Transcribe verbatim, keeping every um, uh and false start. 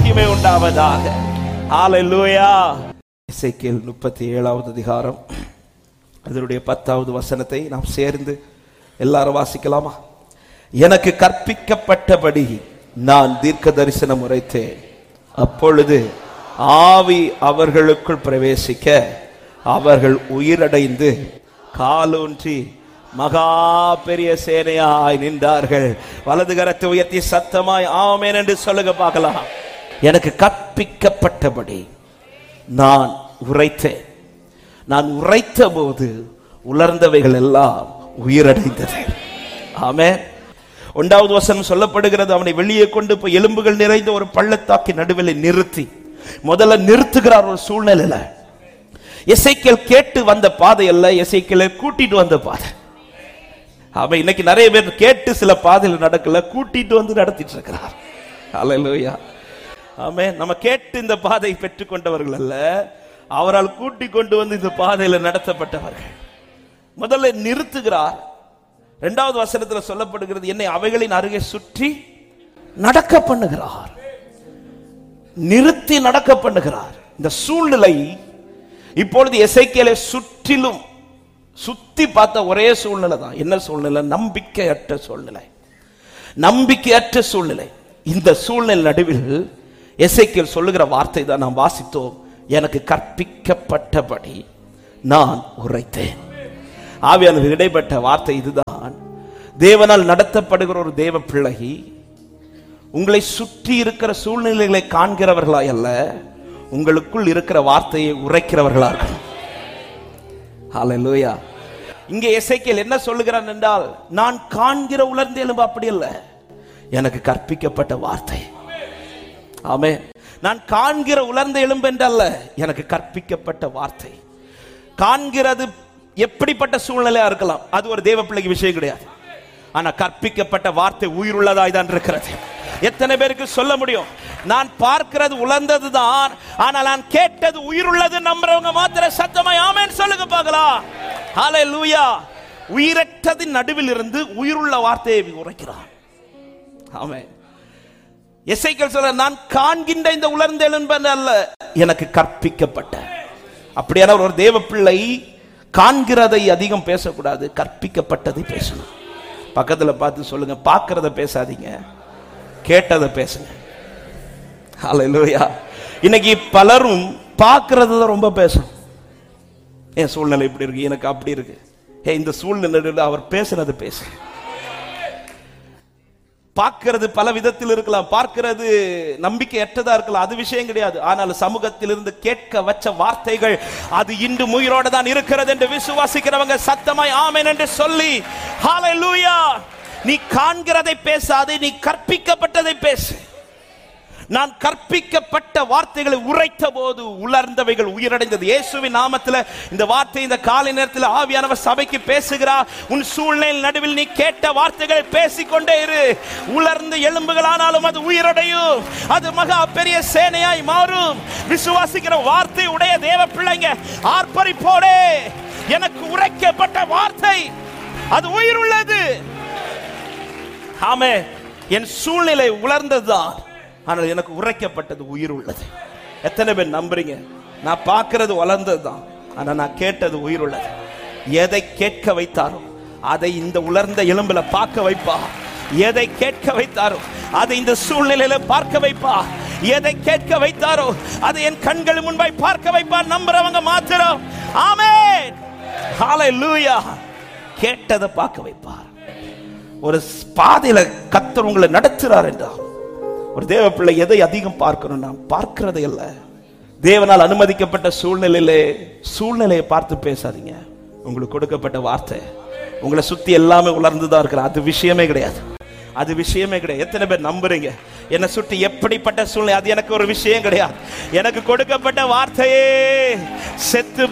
மகிமை உண்டாவதாக. ஹல்லேலூயா. எசேக்கியேல் முப்பத்தி ஏழாவது அதிகாரம் அதனுடைய பத்தாவது வசனத்தை நாம் சேர்ந்து எல்லாரும் வாசிக்கலாமா? எனக்கு கற்பிக்கப்பட்டபடி நான் தீர்க்க தரிசனம் உரைத்தேன். அப்பொழுது ஆவி அவர்களுக்குள் பிரவேசிக்க அவர்கள் உயிரடைந்து காலூன்றி மகா பெரிய சேனையாய் நின்றார்கள். வலது கரத்தை உயர்த்தி சத்தமாய் ஆமென் என்று சொல்லுங்க பார்க்கலாம். எனக்கு கற்பிக்கப்பட்டபடி நான் உரைத்தேன். நான் உரைத்த போது உலர்ந்தவைகள் எல்லாம் உயிரடைந்தது. ஆமென். ஒன்றாவது வசனம் சொல்லப்படுகிறது, அவனை வெளியே கொண்டு போய் எலும்புகள் நிறைந்த ஒரு பள்ளத்தாக்கி நடுவில் நிறுத்தி முதல்ல நிறுத்துகிறார் ஒரு சூழ்நிலையில. எசேக்கியேல் கேட்டு வந்த பாதை அல்ல, எசேக்கியேலை கூட்டிட்டு வந்த பாதை. ஆமா, இன்னைக்கு நிறைய பேர் கேட்டு சில பாதையில் நடக்கல, கூட்டிட்டு வந்து நடத்திட்டு இருக்கிறார். ஹல்லேலூயா. ஆமே, நம்ம கேட்டு இந்த பாதையை பெற்றுக் கொண்டவர்கள் அல்ல, அவரால் கூட்டி கொண்டு வந்து இந்த பாதையில நடத்தப்பட்டவர்கள். முதல்ல நிறுத்துகிறார். இரண்டாவது வசனத்தில் சொல்லப்படுகிறது, என்னை அவைகளின் அருகே சுற்றி நடக்க பண்ணுகிறார். நிறுத்தி நடக்க பண்ணுகிறார். இந்த சூழ்நிலை இப்பொழுது எசேக்கியேலை சுற்றிலும் சுத்தி பார்த்த ஒரே சூழ்நிலை தான். என்ன சூழ்நிலை? நம்பிக்கையற்ற சூழ்நிலை. நம்பிக்கையற்ற சூழ்நிலை. இந்த சூழ்நிலை நடுவில் எசேக்கியேல் சொல்லுகிற வார்த்தை தான் நாம் வாசித்தோம். எனக்கு கற்பிக்கப்பட்டபடி நான் உரைத்தேன். ஆவியானவர் இடைப்பட்ட வார்த்தை இதுதான். தேவனால் நடத்தப்படுகிற ஒரு தேவ பிள்ளை உங்களை சுற்றி இருக்கிற சூழ்நிலைகளை காண்கிறவர்களாய் அல்ல, உங்களுக்குள் இருக்கிற வார்த்தையை உரைக்கிறவர்களாக. ஹல்லேலூயா. இங்கே எசேக்கியேல் என்ன சொல்லுகிறான் என்றால், நான் காண்கிற உலர்ந்த எலும்பு அப்படி அல்ல, எனக்கு கற்பிக்கப்பட்ட வார்த்தை. ஆமே, நான் காண்கிற உலர்ந்த எலும்பு என்றல்ல, எனக்கு கற்பிக்கப்பட்ட வார்த்தை. காண்கிறது எப்படிப்பட்ட சூழ்நிலையா இருக்கலாம், அது ஒரு தேவ பிள்ளைக்கு விஷயம் கிடையாது. ஆனா கற்பிக்கப்பட்ட வார்த்தை உயிருள்ளதாய் தான் இருக்கிறது. எத்தனை பேருக்கு சொல்ல முடியும், நான் பார்க்கிறது உலர்ந்தது தான், ஆனால் நான் கேட்டது உயிருள்ளது நம்புறவங்க மாத்திர சத்தமாய் ஆமென் சொல்லுங்க பார்க்கலாம். ஹல்லேலூயா. உயிரற்றதின் நடுவில் இருந்து உயிருள்ள வார்த்தையை உரைக்கிறான். ஆமென். எசேக்கியேல் சொல்ற, நான் காண்கின்ற இந்த உலர்ந்த எலும்பு அல்ல, எனக்கு கற்பிக்கப்பட்ட. அப்படியான ஒரு தேவ பிள்ளை காண்கிறதை அதிகம் பேசக்கூடாது, கற்பிக்கப்பட்டதை பேசணும். பக்கத்துல பார்த்து சொல்லுங்க, பார்க்கிறத பேசாதீங்க, கேட்டதை பேசுங்க. ஹல்லேலூயா. இன்னைக்கு பலரும் பார்க்கிறது தான் ரொம்ப பேசணும். என் சூழ்நிலை இப்படி இருக்கு, எனக்கு அப்படி இருக்கு. ஏ, இந்த சூழ்நிலை அவர் பேசுனது பேசு. பார்க்கிறது பல விதத்தில் இருக்கலாம், பார்க்கிறது நம்பிக்கையற்றதா இருக்கலாம், அது விஷயம் கிடையாது. ஆனால் சமூகத்திலிருந்து கேட்க வச்ச வார்த்தைகள் அது இன்று உயிரோட தான் இருக்கிறது என்று விசுவாசிக்கிறவங்க சத்தமாய் ஆமென் என்று சொல்லி ஹல்லேலூயா. நீ காண்கிறதை பேசாதே, நீ கற்பிக்கப்பட்டதை பேசு. நான் கற்பிக்கப்பட்ட வார்த்தைகளை உரைத்த போது உலர்ந்தவைகள் உயிரடைந்தது. இயேசுவின் நாமத்தில் இந்த வார்த்தை இந்த காலை நேரத்தில் ஆவியானவர் சபைக்கு பேசுகிறார். உன் சூழ்நிலை நடுவில் நீ கேட்ட வார்த்தைகளை பேசிக்கொண்டே இரு. உலர்ந்த எலும்புகளானாலும் அது உயிரடையும், அது மகா பெரிய சேனையாய் மாறும். விசுவாசிக்கிற வார்த்தை உடைய தேவ பிள்ளைங்க ஆர்ப்பரிப்போடே, எனக்கு உரைக்கப்பட்ட வார்த்தை அது உயிருள்ளது. ஆமே, என் சூழ்நிலை உலர்ந்ததுதான், ஆனால் எனக்கு உரைக்கப்பட்டது உயிர் உள்ளது. எத்தனை பேர் நம்புறீங்க? நான் பார்க்கிறது வளர்ந்தது தான், ஆனா நான் கேட்டது உயிர் உள்ளது. எதை கேட்க வைத்தாரோ அதை இந்த உலர்ந்த எலும்புல பார்க்க வைப்பா. எதை கேட்க வைத்தாரோ அதை இந்த சூழ்நிலையில பார்க்க வைப்பா. எதை கேட்க வைத்தாரோ அதை என் கண்கள் முன்பாய் பார்க்க வைப்பா. நம்புறவங்க மாத்திரம் ஆமென். ஹல்லேலூயா. கேட்டதை பார்க்க வைப்பார். ஒரு பாதையில கர்த்தர் உங்களை நடத்துறார் என்றால், ஒரு தேவ பிள்ளை எதை அதிகம் பார்க்கணும்? நாம் பார்க்கிறதை அல்ல. தேவனால் அனுமதிக்கப்பட்ட சூழ்நிலையிலே சூழ்நிலையை பார்த்து பேசாதீங்க. உங்களுக்கு கொடுக்கப்பட்ட வார்த்தை உங்களை சுத்தி எல்லாமே உலர்ந்துதான் இருக்கிற, அது விஷயமே கிடையாது. அது விஷயமே கிடையாது. எத்தனை பேர் நம்புறீங்க? என்னை சுற்றி எப்படிப்பட்ட சூழ்நிலை, அது எனக்கு ஒரு விஷயம் கிடையாது. எனக்கு கொடுக்கப்பட்ட வார்த்தையே செத்து